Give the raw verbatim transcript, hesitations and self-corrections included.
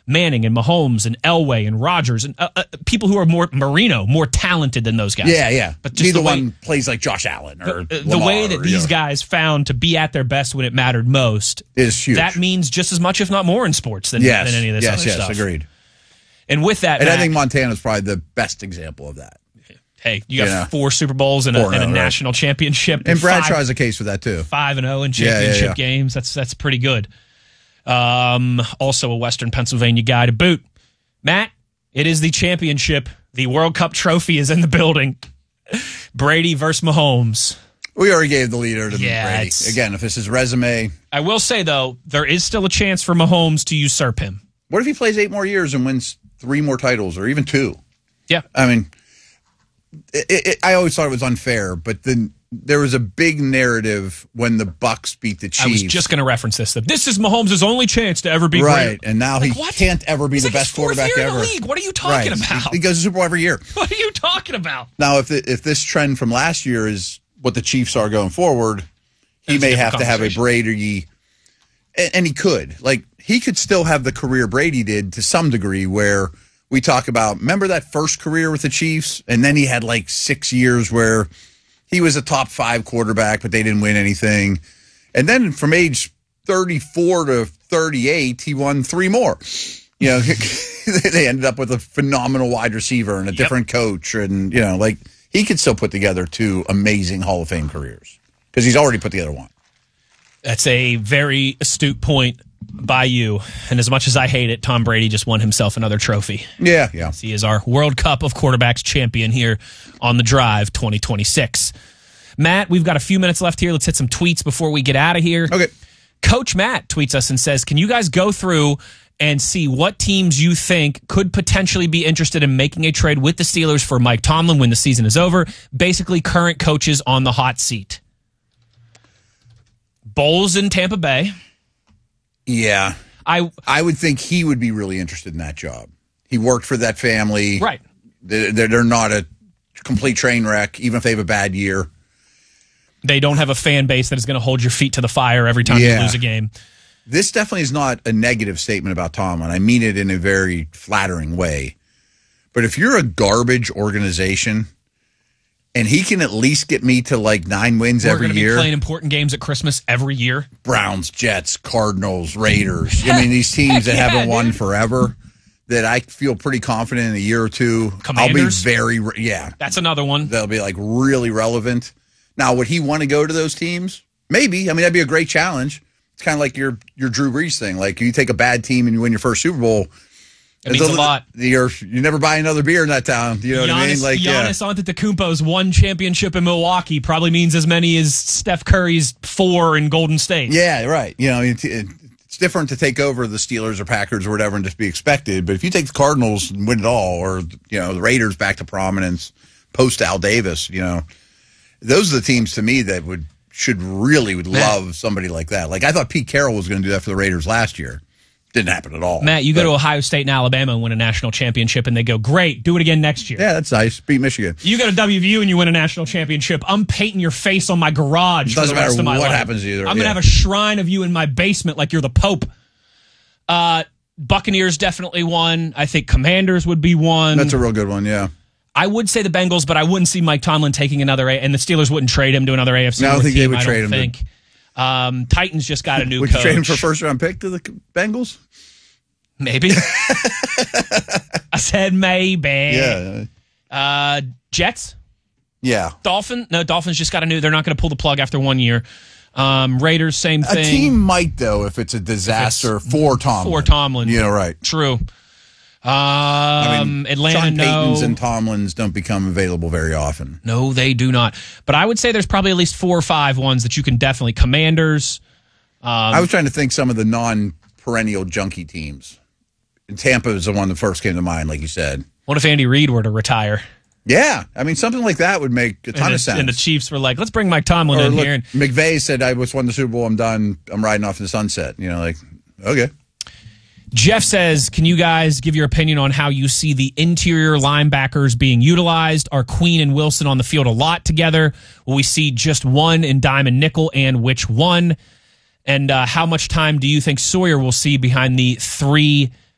Manning and Mahomes and Elway and Rodgers and uh, uh, people who are more Marino, more talented than those guys. Yeah, yeah. But just Neither the way, one plays like Josh Allen or the, Lamar, the way that or, these you know, guys found to be at their best when it mattered most is huge. That means just as much, if not more, in sports than, yes, than any of this yes, other yes, stuff. Yes, agreed. And with that, and Mac, I think Montana's probably the best example of that. Hey, you got you know, four Super Bowls and a, and a right. national championship, and Bradshaw five, has a case for that too. Five and zero in championship yeah, yeah, yeah. games. That's that's pretty good. Um, also a Western Pennsylvania guy to boot. Matt, it is the championship. The World Cup trophy is in the building. Brady versus Mahomes. We already gave the leader to yeah, Brady. Again, if this is resume. I will say, though, there is still a chance for Mahomes to usurp him. What if he plays eight more years and wins three more titles or even two? Yeah. I mean, it, it, I always thought it was unfair, but then there was a big narrative when the Bucks beat the Chiefs. I was just going to reference this. That this is Mahomes' only chance to ever be right, great. And now like, he what? can't ever be He's the like best his fourth quarterback year ever. In the league. What are you talking right. about? He goes to Super Bowl every year. What are you talking about? Now, if the, if this trend from last year is what the Chiefs are going forward, he That's may have to have a Brady, and, and he could. Like, he could still have the career Brady did to some degree, where we talk about, remember that first career with the Chiefs? And then he had like six years where he was a top five quarterback, but they didn't win anything. And then from age thirty-four to thirty-eight, he won three more. You know, they ended up with a phenomenal wide receiver and a yep. different coach. And, you know, like, he could still put together two amazing Hall of Fame careers because he's already put together one. That's a very astute point by you. And as much as I hate it, Tom Brady just won himself another trophy. Yeah, yeah. He is our World Cup of Quarterbacks champion here on The Drive twenty twenty-six. Matt, we've got a few minutes left here. Let's hit some tweets before we get out of here. Okay. Coach Matt tweets us and says, can you guys go through and see what teams you think could potentially be interested in making a trade with the Steelers for Mike Tomlin when the season is over? Basically, current coaches on the hot seat. Bowles in Tampa Bay. Yeah. I I would think he would be really interested in that job. He worked for that family. Right. They're, they're not a complete train wreck, even if they have a bad year. They don't have a fan base that is going to hold your feet to the fire every time yeah. you lose a game. This definitely is not a negative statement about Tomlin. I mean it in a very flattering way. But if you're a garbage organization and he can at least get me to like nine wins We're every gonna year. Be playing important games at Christmas every year. Browns, Jets, Cardinals, Raiders. I mean, these teams that yeah, haven't won dude. forever that I feel pretty confident in a year or two. Commanders? I'll be very, yeah. That's another one. They'll be like really relevant. Now, would he want to go to those teams? Maybe. I mean, that'd be a great challenge. It's kind of like your your Drew Brees thing. Like, you take a bad team and you win your first Super Bowl. It means a lot. You're, you never buy another beer in that town. You know Giannis, what I mean? Like, Giannis yeah. Antetokounmpo's one championship in Milwaukee probably means as many as Steph Curry's four in Golden State. Yeah, right. You know, it, it, it's different to take over the Steelers or Packers or whatever and just be expected. But if you take the Cardinals and win it all, or, you know, the Raiders back to prominence, post Al Davis, you know, those are the teams to me that would should really would Matt. love somebody like that. Like, I thought Pete Carroll was going to do that for the Raiders last year. Didn't happen at all. Matt, you but, go to Ohio State and Alabama and win a national championship, and they go, great, do it again next year. Yeah, that's nice. Beat Michigan. You go to W V U and you win a national championship, I'm painting your face on my garage for Doesn't the rest matter of my what life. happens to you. I'm yeah. going to have a shrine of you in my basement like you're the Pope. Uh, Buccaneers definitely won. I think Commanders would be one. That's a real good one, yeah. I would say the Bengals, but I wouldn't see Mike Tomlin taking another, A- and the Steelers wouldn't trade him to another A F C No, I don't North think they team, would I trade don't him to- think. Um, Titans just got a new Would coach. you trade him for a first-round pick to the Bengals? Maybe. I said maybe. Yeah. Uh, Jets? Yeah. Dolphin? No, Dolphins just got a new. They're not going to pull the plug after one year. Um, Raiders, same thing. A team might, though, if it's a disaster It's for Tomlin. For Tomlin. Yeah, right. True. Um, I mean, Atlanta, Sean Paytons no. and Tomlins don't become available very often. No, they do not. But I would say there's probably at least four or five ones that you can definitely. Commanders. Um, I was trying to think some of the non-perennial junkie teams. And Tampa is the one that first came to mind, like you said. What if Andy Reid were to retire? Yeah. I mean, something like that would make a ton and of the, sense. And the Chiefs were like, let's bring Mike Tomlin Or in look, here. And, McVay said, I just won the Super Bowl. I'm done. I'm riding off in the sunset. You know, like, okay. Jeff says, can you guys give your opinion on how you see the interior linebackers being utilized? Are Queen and Wilson on the field a lot together? Will we see just one in Diamond Nickel, and which one? And uh, how much time do you think Sawyer will see behind the three